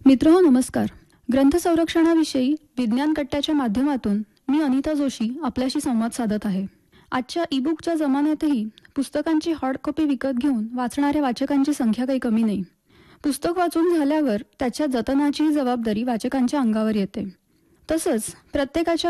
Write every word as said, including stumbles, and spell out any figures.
मित्रहो नमस्कार. ग्रंथ संरक्षणाविषयी विज्ञान कट्ट्याच्या माध्यमातून मी अनिता जोशी आपल्याशी संवाद साधत आहे. आजच्या ई बुकच्या जमान्यातही पुस्तकांची हार्ड कॉपी विकत घेऊन वाचणाऱ्या वाचकांची संख्या काही कमी नाही. पुस्तक वाचून झाल्यावर त्याच्या जतनाची जबाबदारी वाचकांच्या अंगावर येते. तसंच प्रत्येकाच्या